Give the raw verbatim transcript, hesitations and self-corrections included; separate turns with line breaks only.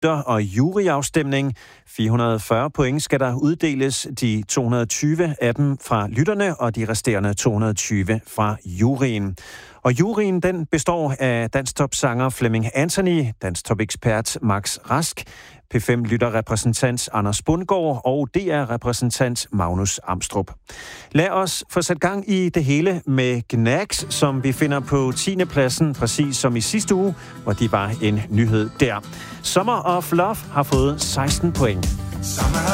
lytter- og juryafstemning. fire hundrede og fyrre point skal der uddeles, de to hundrede og tyve af dem fra lytterne, og de resterende to hundrede og tyve fra juryen. Og juryen, den består af dansktopsanger Flemming Anthony, dansktop-ekspert Max Rask, P fem lytterrepræsentant Anders Bundgaard og D R-repræsentant Magnus Amstrup. Lad os få sat gang i det hele med Gnags, som vi finder på tiende pladsen, præcis som i sidste uge, hvor de var en nyhed der. Summer of Love har fået seksten point.